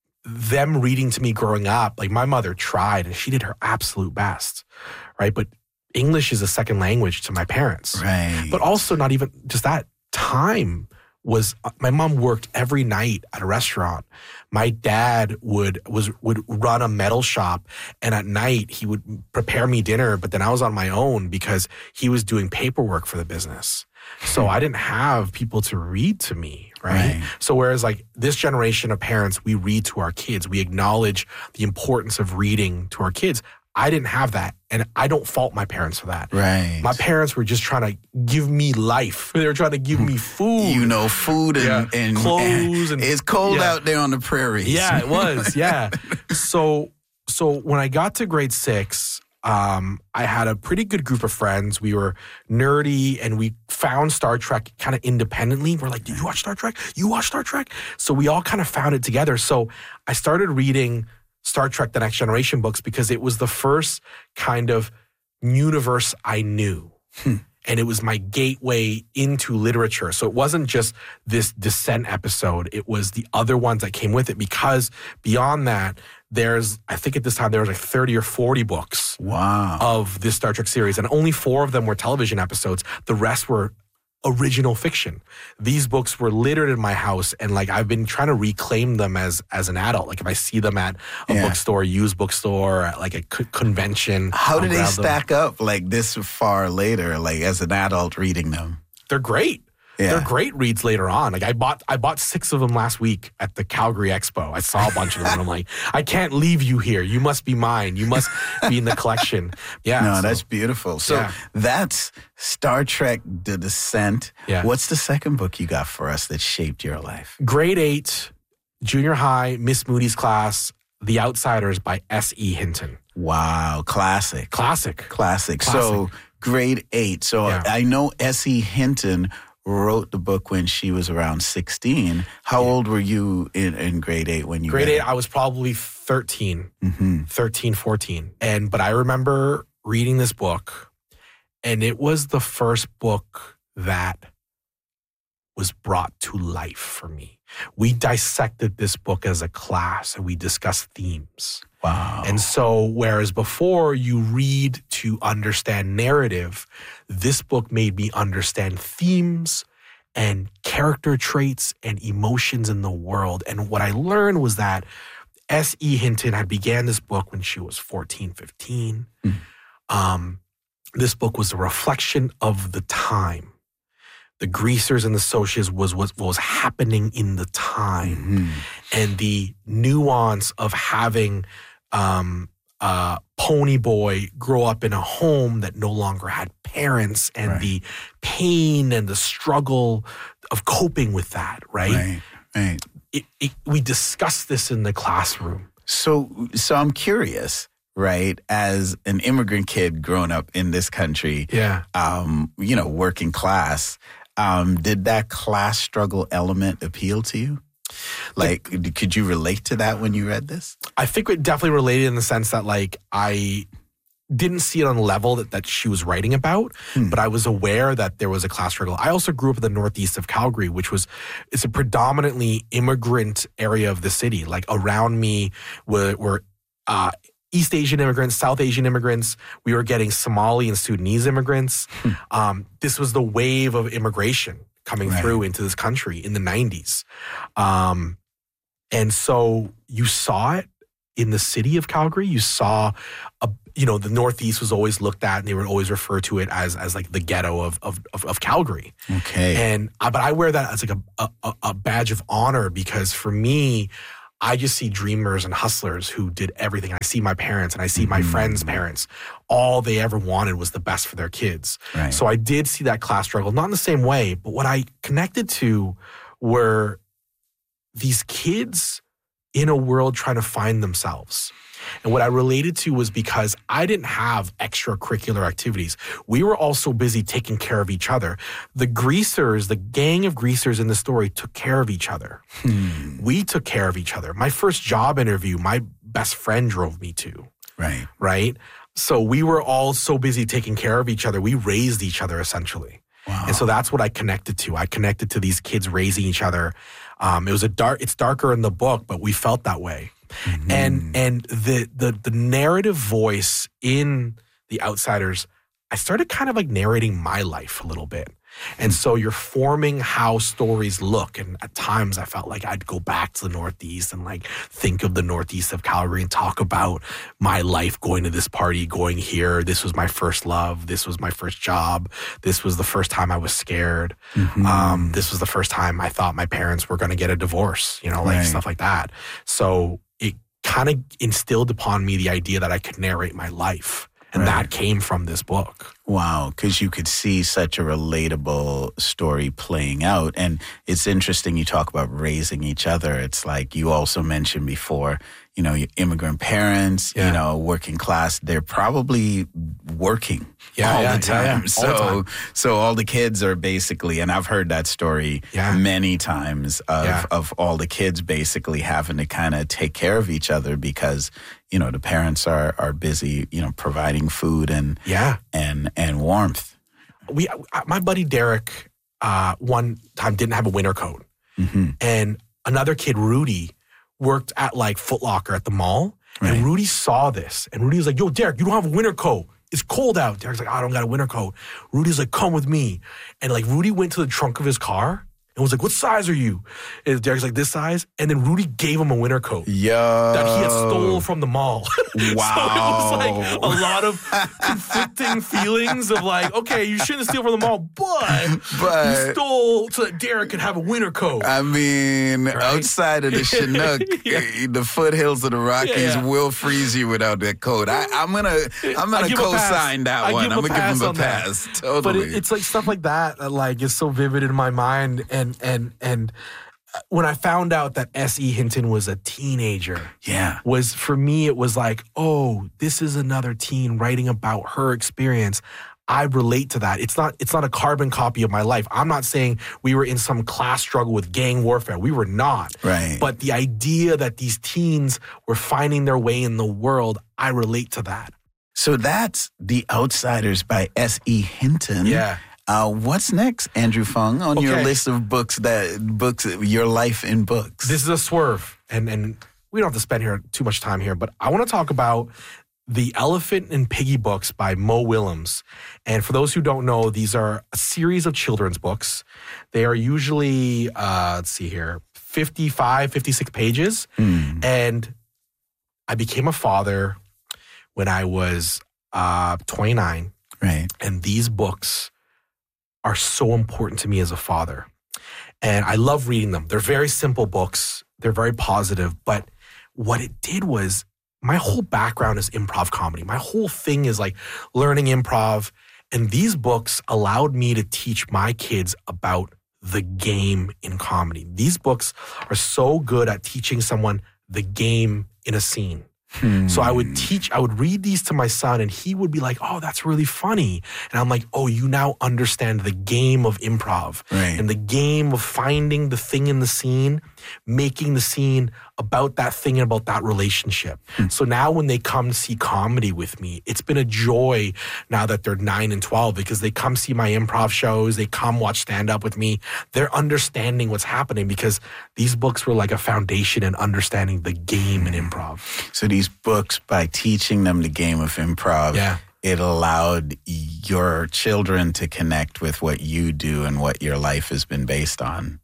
them reading to me growing up, like my mother tried and she did her absolute best, right? But English is a second language to my parents. Right. But also not even just that time was, my mom worked every night at a restaurant. My dad would was would run a metal shop, and at night he would prepare me dinner, but then I was on my own because he was doing paperwork for the business. So I didn't have people to read to me, right? Right. So whereas like this generation of parents, we read to our kids, we acknowledge the importance of reading to our kids. I didn't have that, and I don't fault my parents for that. Right. My parents were just trying to give me life. They were trying to give me food. You know, food and, Yeah. and clothes. And, it's cold yeah. out there on the prairies. Yeah, it was. Yeah. so, so when I got to grade six, um, I had a pretty good group of friends. We were nerdy, and we found Star Trek kind of independently. We're like, "Do you watch Star Trek? You watch Star Trek?" So we all kind of found it together. So I started reading Star Trek The Next Generation books because it was the first kind of universe I knew. Hmm. And it was my gateway into literature. So it wasn't just this Descent episode. It was the other ones that came with it, because beyond that, there's, I think at this time, there was like thirty or forty books wow. of this Star Trek series. And only four of them were television episodes. The rest were original fiction. These books were littered in my house, and like I've been trying to reclaim them as as an adult. Like if I see them at a Yeah. bookstore, used bookstore, at like a c- convention. How I'll do they grab them. stack up like this far later, like as an adult reading them? They're great. Yeah. They're great reads later on. Like I bought I bought six of them last week at the Calgary Expo. I saw a bunch of them and I'm like, I can't leave you here. You must be mine. You must be in the collection. Yeah. No, so- that's beautiful. So Yeah. that's Star Trek The Descent. Yeah. What's the second book you got for us that shaped your life? Grade eight, junior high, Miss Moody's class, The Outsiders by S E Hinton. Wow, classic. Classic. Classic. Classic. So grade eight. So Yeah. I know S E Hinton wrote the book when she was around sixteen. How old were you in, in grade eight when you Grade read eight, it? I was probably thirteen, Mm-hmm. thirteen, fourteen. And, but I remember reading this book, and it was the first book that was brought to life for me. We dissected this book as a class, and we discussed themes. Wow. And so, whereas before you read to understand narrative, this book made me understand themes and character traits and emotions in the world. And what I learned was that S E Hinton had began this book when she was fourteen, fifteen. Mm. Um, this book was a reflection of the time. The greasers and the socias was what was happening in the time. Mm-hmm. And the nuance of having um, uh, Pony Boy grow up in a home that no longer had parents, and Right. the pain and the struggle of coping with that, right? Right, right. It, it, we discussed this in the classroom. So, so I'm curious, right? As an immigrant kid growing up in this country, Yeah. um, you know, working class, um, did that class struggle element appeal to you? Like, could you relate to that when you read this? I think it definitely related in the sense that, like, I didn't see it on the level that, that she was writing about, hmm. but I was aware that there was a class struggle. I also grew up in the northeast of Calgary, which was, it's a predominantly immigrant area of the city. Like around me were, were uh, East Asian immigrants, South Asian immigrants. We were getting Somali and Sudanese immigrants. Hmm. Um, this was the wave of immigration coming right. through into this country in the nineties. Um, and so you saw it in the city of Calgary. You saw, a, you know, the Northeast was always looked at, and they would always refer to it as as like the ghetto of of of, of Calgary. Okay, and uh, but I wear that as like a, a a badge of honor, because for me, I just see dreamers and hustlers who did everything. I see my parents and I see my mm-hmm. friends' parents. All they ever wanted was the best for their kids. Right. So I did see that class struggle, not in the same way, but what I connected to were these kids in a world trying to find themselves. And what I related to was because I didn't have extracurricular activities. We were all so busy taking care of each other. The greasers, the gang of greasers in the story took care of each other. Hmm. We took care of each other. My first job interview, my best friend drove me to. Right. Right? So we were all so busy taking care of each other. We raised each other essentially. Wow. And so that's what I connected to. I connected to these kids raising each other. Um, it was a dark, it's darker in the book, but we felt that way. Mm-hmm. And and the, the the narrative voice in The Outsiders, I started kind of like narrating my life a little bit. And so you're forming how stories look. And at times I felt like I'd go back to the Northeast and like think of the Northeast of Calgary and talk about my life going to this party, going here. This was my first love. This was my first job. This was the first time I was scared. Mm-hmm. Um, this was the first time I thought my parents were going to get a divorce, you know, like right. stuff like that. So it kind of instilled upon me the idea that I could narrate my life. And right. that came from this book. Wow, because you could see such a relatable story playing out. And it's interesting you talk about raising each other. It's like you also mentioned before, you know, your immigrant parents, yeah. you know, working class, they're probably working yeah, all yeah, the time. Yeah, yeah. So, all the time. so all the kids are basically, and I've heard that story yeah. many times of, yeah. of all the kids basically having to kind of take care of each other because, you know, the parents are are busy, you know, providing food and yeah. and and warmth. We, my buddy Derek, uh, one time didn't have a winter coat, mm-hmm. and another kid, Rudy, worked at like Foot Locker at the mall, right. and Rudy saw this, and Rudy was like, "Yo, Derek, you don't have a winter coat. It's cold out." Derek's like, "I don't got a winter coat." Rudy's like, "Come with me," and like Rudy went to the trunk of his car and was like, "What size are you?" And Derek's like, "This size." And then Rudy gave him a winter coat. Yo. That he had stole from the mall. Wow. So it was like a lot of conflicting feelings of like, okay, you shouldn't steal from the mall, but, but you stole so that Derek could have a winter coat. I mean, right? Outside of the Chinook, yeah. the foothills of the Rockies yeah, yeah. will freeze you without that coat. I, I'm gonna, I'm gonna co-sign that I one. I'm gonna give him a pass. pass. Totally. But it, it's like stuff like that that like is so vivid in my mind. And and and when I found out that S E. Hinton was a teenager, yeah, was for me it was like, oh, this is another teen writing about her experience. I relate to that. It's not it's not a carbon copy of my life. I'm not saying we were in some class struggle with gang warfare. We were not. Right. But the idea that these teens were finding their way in the world, I relate to that. So that's The Outsiders by S E. Hinton. Yeah. Uh, what's next, Andrew Fung, on okay. your list of books that books your life in books? This is a swerve, and and we don't have to spend here too much time here, but I want to talk about The Elephant and Piggy books by Mo Willems. And for those who don't know, these are a series of children's books. They are usually, uh, let's see here, fifty-five, fifty-six pages. Mm. And I became a father when I was uh, twenty-nine. Right. And these books are so important to me as a father. And I love reading them. They're very simple books. They're very positive. But what it did was, my whole background is improv comedy. My whole thing is like learning improv. And these books allowed me to teach my kids about the game in comedy. These books are so good at teaching someone the game in a scene. Hmm. So I would teach, I would read these to my son and he would be like, oh, that's really funny. And I'm like, oh, you now understand the game of improv right. and the game of finding the thing in the scene, making the scene about that thing and about that relationship. Hmm. So now when they come see comedy with me, it's been a joy now that they're nine and twelve because they come see my improv shows, they come watch stand up with me. They're understanding what's happening because these books were like a foundation in understanding the game in improv. So these books, by teaching them the game of improv, yeah. it allowed your children to connect with what you do and what your life has been based on.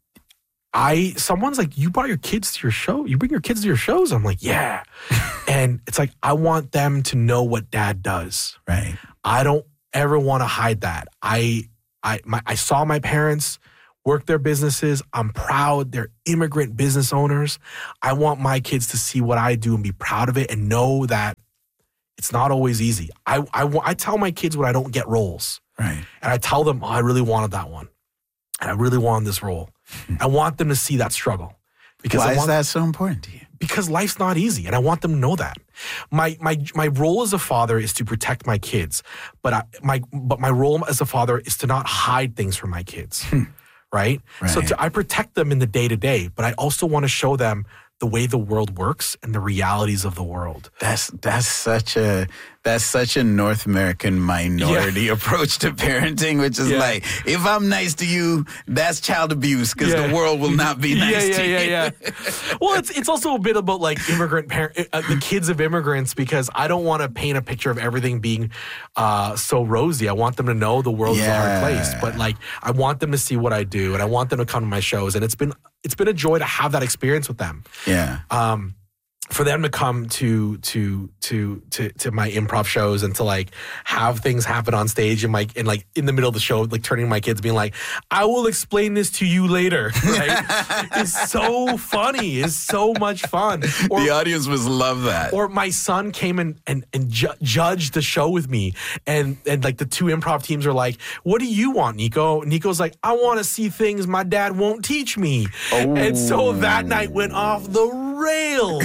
I, someone's like, you brought your kids to your show? You bring your kids to your shows? I'm like, yeah. And it's like, I want them to know what dad does. Right. I don't ever want to hide that. I, I, my, I saw my parents work their businesses. I'm proud. They're immigrant business owners. I want my kids to see what I do and be proud of it and know that it's not always easy. I, I, I tell my kids when I don't get roles. Right. And I tell them, oh, I really wanted that one. And I really wanted this role. I want them to see that struggle. Because Why I want, is that so important to you? Because life's not easy, and I want them to know that. My my my role as a father is to protect my kids, but I, my but my role as a father is to not hide things from my kids, right? right? So to, I protect them in the day to day, but I also want to show them the way the world works and the realities of the world. That's that's such a that's such a North American minority yeah. approach to parenting, which is yeah. like, if I'm nice to you, that's child abuse because yeah. the world will not be nice yeah, yeah, to yeah, you. Yeah, yeah, Well, it's it's also a bit about like immigrant parent, uh, the kids of immigrants, because I don't want to paint a picture of everything being uh, so rosy. I want them to know the world yeah. is a hard place, but like I want them to see what I do, and I want them to come to my shows, and it's been it's been a joy to have that experience with them. Yeah. Um, for them to come to to to to to my improv shows and to like have things happen on stage and like and like in the middle of the show, like turning to my kids being like, I will explain this to you later, right? It's so funny. It's so much fun. Or, the audience must love that. Or my son came in and and ju- judged the show with me, and and like the two improv teams are like, what do you want, Nico? Nico's like, I want to see things my dad won't teach me. Oh. And so that night went off the rails.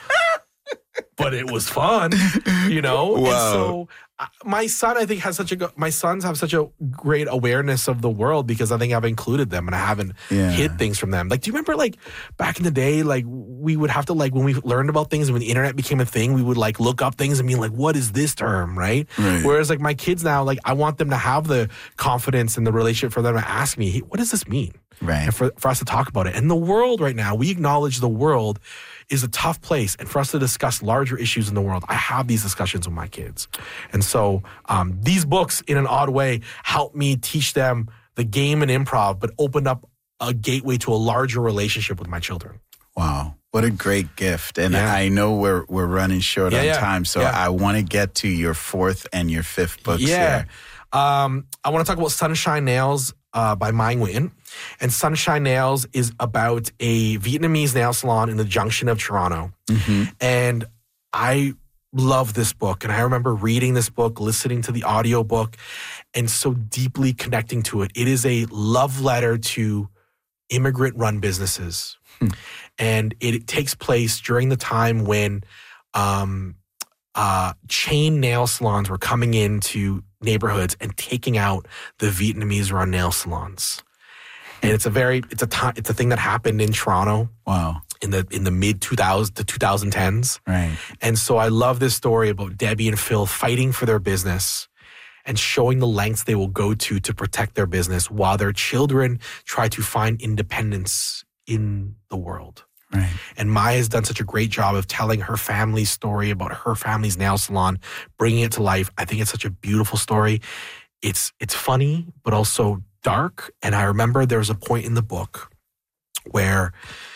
But it was fun, you know? Wow. And so uh, my son, I think, has such a go- my sons have such a great awareness of the world because I think I've included them and I haven't yeah. hid things from them. Like, do you remember, like, back in the day, like, we would have to, like, when we learned about things and when the internet became a thing, we would, like, look up things and be like, what is this term, right? right? Whereas, like, my kids now, like, I want them to have the confidence and the relationship for them to ask me, hey, what does this mean? Right. And for, for us to talk about it. And the world right now, we acknowledge the world is a tough place. And for us to discuss larger issues in the world, I have these discussions with my kids. And so um, these books, in an odd way, help me teach them the game and improv, but open up a gateway to a larger relationship with my children. Wow. What a great gift. And yeah. I know we're we're running short yeah, on yeah. time, so yeah. I want to get to your fourth and your fifth books yeah. here. Um, I want to talk about Sunshine Nails uh, by Mai Nguyen. And Sunshine Nails is about a Vietnamese nail salon in the Junction of Toronto. Mm-hmm. And I love this book. And I remember reading this book, listening to the audiobook, and so deeply connecting to it. It is a love letter to immigrant-run businesses. Hmm. And it, it takes place during the time when um, uh, chain nail salons were coming into neighborhoods and taking out the Vietnamese-run nail salons. And it's a very, it's a time, it's a thing that happened in Toronto. Wow. In the in the mid two thousands to twenty tens. Right. And so I love this story about Debbie and Phil fighting for their business and showing the lengths they will go to to protect their business while their children try to find independence in the world. Right. And Maya has done such a great job of telling her family's story about her family's nail salon, bringing it to life. I think it's such a beautiful story. It's it's funny, but also dark. And I remember there was a point in the book where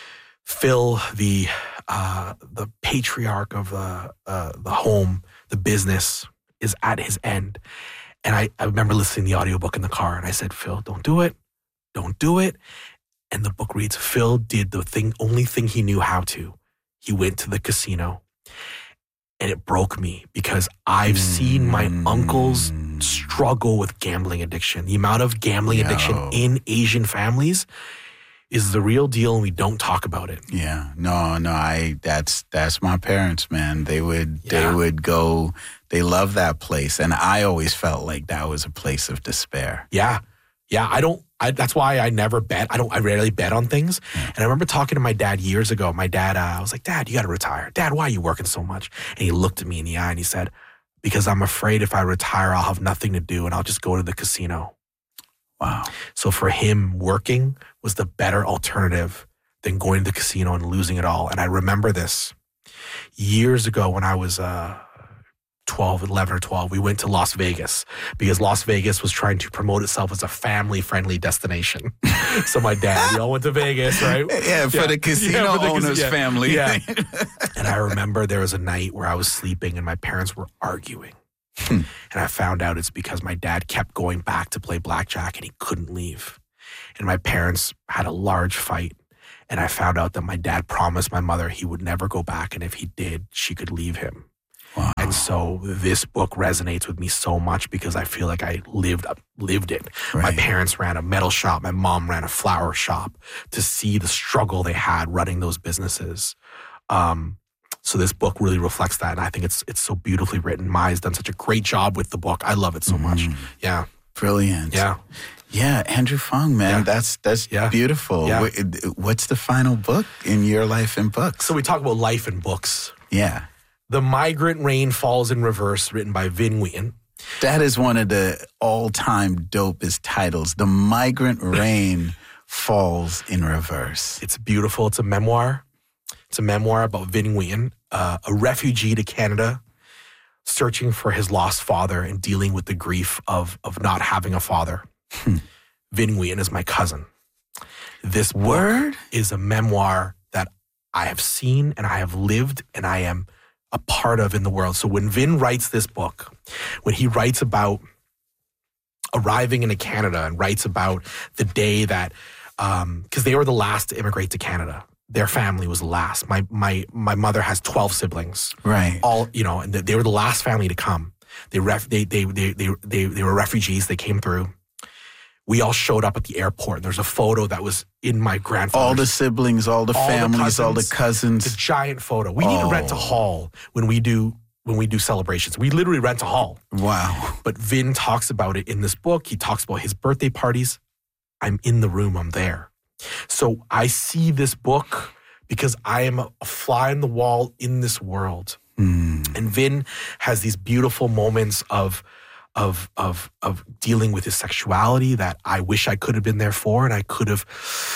Phil, the uh, the patriarch of the uh, the home, the business, is at his end. And I, I remember listening to the audiobook in the car, and I said, Phil, don't do it. Don't do it. And the book reads, Phil did the thing, only thing he knew how to. He went to the casino. And it broke me because I've seen my uncles struggle with gambling addiction. The amount of gambling Yo. addiction in Asian families is the real deal and we don't talk about it. Yeah. No, no, I that's that's my parents, man. They would yeah. they would go they love that place. And I always felt like that was a place of despair. Yeah. Yeah. I don't I, that's why I never bet. I don't I rarely bet on things. Yeah. And I remember talking to my dad years ago. My dad, uh, I was like, Dad, you gotta retire. Dad, why are you working so much? And he looked at me in the eye and he said, because I'm afraid if I retire, I'll have nothing to do and I'll just go to the casino. Wow. So for him, working was the better alternative than going to the casino and losing it all. And I remember this years ago when I was uh, twelve, eleven or twelve, we went to Las Vegas because Las Vegas was trying to promote itself as a family-friendly destination. So my dad, we all went to Vegas, right? Yeah, for yeah. the casino yeah, for the owner's cas- family. Yeah. And I remember there was a night where I was sleeping and my parents were arguing. Hmm. And I found out it's because my dad kept going back to play blackjack and he couldn't leave. And my parents had a large fight. And I found out that my dad promised my mother he would never go back. And if he did, she could leave him. Wow. And so this book resonates with me so much because I feel like I lived lived it. Right. My parents ran a metal shop. My mom ran a flower shop. To see the struggle they had running those businesses. Um, so this book really reflects that. And I think it's it's so beautifully written. Maya's done such a great job with the book. I love it so mm-hmm. much. Yeah. Brilliant. Yeah. Yeah, Andrew Fung, man, yeah. that's that's yeah. beautiful. Yeah. What's the final book in your life in books? So we talk about life in books. Yeah. The Migrant Rain Falls in Reverse, written by Vin Wheaton. That is one of the all-time dopest titles. The Migrant Rain Falls in Reverse. It's beautiful. It's a memoir. It's a memoir about Vin Wheaton, uh, a refugee to Canada, searching for his lost father and dealing with the grief of, of not having a father. Hmm. Vin Wheaton is my cousin. This book Word? is a memoir that I have seen and I have lived and I am a part of in the world. So when Vin writes this book, when he writes about arriving into Canada and writes about the day that, um, because they were the last to immigrate to Canada. Their family was the last. My my my mother has twelve siblings. Right. All, you know, and they were the last family to come. They ref, they, they they they they they were refugees. They came through. We all showed up at the airport. There's a photo that was in my grandfather's. All the siblings, all the all families, the cousins, all the cousins. The giant photo. We oh. need to rent a hall when we do when we do celebrations. We literally rent a hall. Wow. But Vin talks about it in this book. He talks about his birthday parties. I'm in the room. I'm there. So I see this book because I am a fly on the wall in this world. Mm. And Vin has these beautiful moments of of of of dealing with his sexuality that I wish I could have been there for, and I could have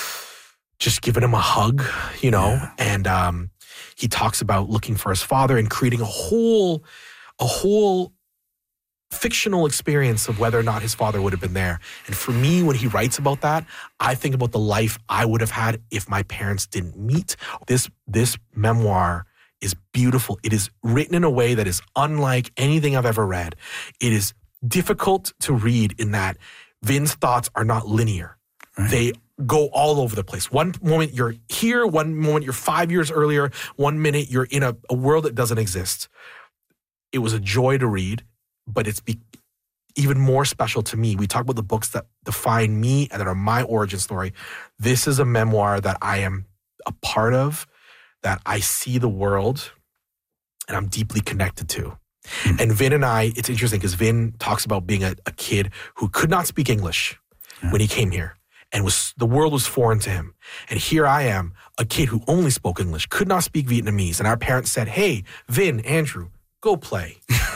just given him a hug, you know. Yeah. And um, he talks about looking for his father and creating a whole a whole fictional experience of whether or not his father would have been there. And for me, when he writes about that, I think about the life I would have had if my parents didn't meet. This this memoir is beautiful. It is written in a way that is unlike anything I've ever read. It is difficult to read in that Vin's thoughts are not linear. Right. They go all over the place. One moment you're here, one moment you're five years earlier, one minute you're in a, a world that doesn't exist. It was a joy to read, but it's be, even more special to me. We talk about the books that define me and that are my origin story. This is a memoir that I am a part of, that I see the world and I'm deeply connected to. Mm-hmm. And Vin and I, it's interesting because Vin talks about being a, a kid who could not speak English yeah. when he came here, and was the world was foreign to him. And here I am, a kid who only spoke English, could not speak Vietnamese. And our parents said, hey, Vin, Andrew, go play.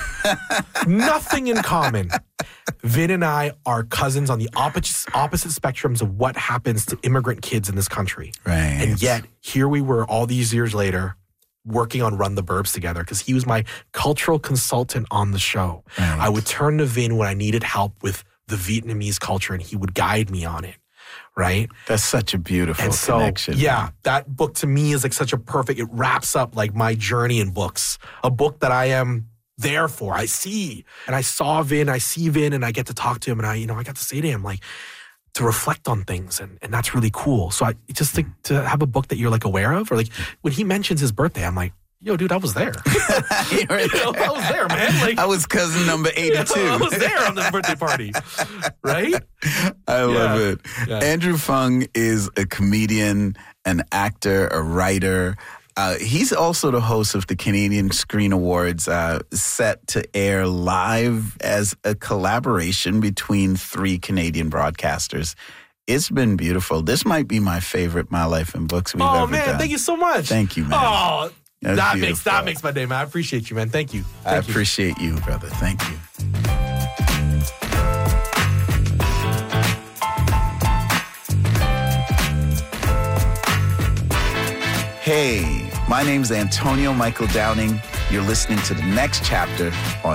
Nothing in common. Vin and I are cousins on the opposite, opposite spectrums of what happens to immigrant kids in this country. Right. And yet, here we were all these years later working on Run the Burbs together because he was my cultural consultant on the show. Right. I would turn to Vin when I needed help with the Vietnamese culture and he would guide me on it. Right? That's such a beautiful and so, connection. Yeah, that book to me is like such a perfect, it wraps up like my journey in books. A book that I am there for. I see. And I saw Vin, I see Vin, and I get to talk to him, and I, you know, I got to say to him, like, to reflect on things, and, and that's really cool. So I just to, to have a book that you're like aware of, or like when he mentions his birthday, I'm like, yo, dude, I was there. You were You know, I was there, man. Like, I was cousin number eighty-two. I was there on this birthday party, right? I love Yeah. it. Yeah. Andrew Fung is a comedian, an actor, a writer. Uh, he's also the host of the Canadian Screen Awards, uh, set to air live as a collaboration between three Canadian broadcasters. It's been beautiful. This might be my favorite My Life in Books we've Oh ever man, done. thank you so much. Thank you, man. Oh, That's that makes beautiful. that makes my day, man. I appreciate you, man. Thank you. I Thank you. appreciate you, brother. Thank you. Hey, my name's Antonio Michael Downing. You're listening to The Next Chapter on